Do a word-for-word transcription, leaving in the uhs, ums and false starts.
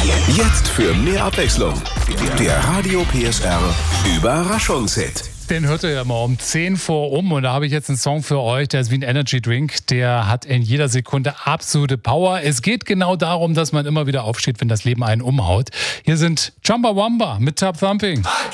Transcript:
Jetzt für mehr Abwechslung. Der Radio P S R Überraschungshit. Den hört ihr ja mal um zehn vor um und da habe ich jetzt einen Song für euch, der ist wie ein Energy Drink, der hat in jeder Sekunde absolute Power. Es geht genau darum, dass man immer wieder aufsteht, wenn das Leben einen umhaut. Hier sind Chumbawamba mit Tub Thumping.